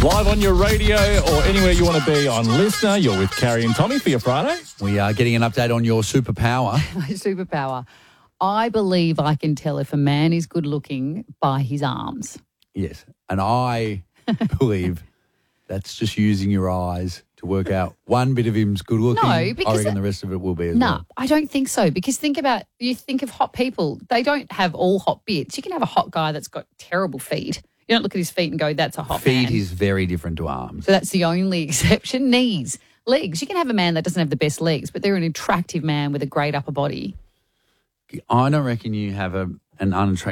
Live on your radio or anywhere you want to be on Listener, you're with Carrie and Tommy for your Friday. We are getting an update on your superpower. My superpower. I believe I can tell if a man is good looking by his arms. Yes. And I believe that's just using your eyes to work out one bit of him's good looking. No, because I reckon the rest of it will be as No, well. I don't think so. Because think of hot people. They don't have all hot bits. You can have a hot guy that's got terrible feet. You don't look at his feet and go, that's a hot man. Feet is very different to arms. So that's the only exception. Knees, legs. You can have a man that doesn't have the best legs, but they're an attractive man with a great upper body. I don't reckon you have an unattractive